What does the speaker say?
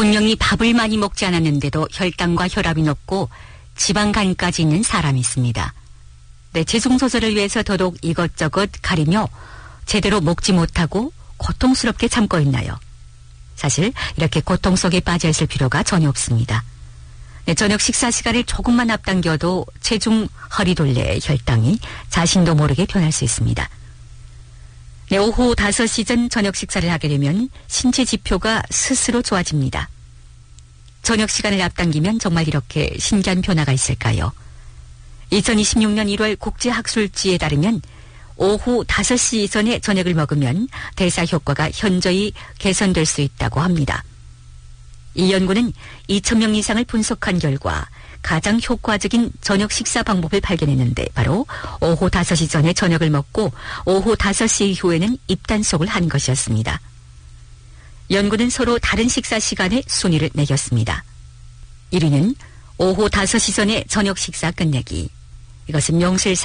분명히 밥을 많이 먹지 않았는데도 혈당과 혈압이 높고 지방간까지 있는 사람이 있습니다. 네, 체중조절을 위해서 더더욱 이것저것 가리며 제대로 먹지 못하고 고통스럽게 참고 있나요? 사실 이렇게 고통 속에 빠져 있을 필요가 전혀 없습니다. 네, 저녁 식사 시간을 조금만 앞당겨도 체중, 허리둘레, 혈당이 자신도 모르게 변할 수 있습니다. 네, 오후 5시 전 저녁 식사를 하게 되면 신체 지표가 스스로 좋아집니다. 저녁 시간을 앞당기면 정말 이렇게 신기한 변화가 있을까요? 2026년 1월 국제학술지에 따르면 오후 5시 이전에 저녁을 먹으면 대사 효과가 현저히 개선될 수 있다고 합니다. 이 연구는 2,000명 이상을 분석한 결과 가장 효과적인 저녁 식사 방법을 발견했는데 바로 오후 5시 전에 저녁을 먹고 오후 5시 이후에는 입단속을 한 것이었습니다. 연구는 서로 다른 식사 시간에 순위를 매겼습니다. 1위는 오후 5시 전에 저녁 식사 끝내기. 이것은 명실상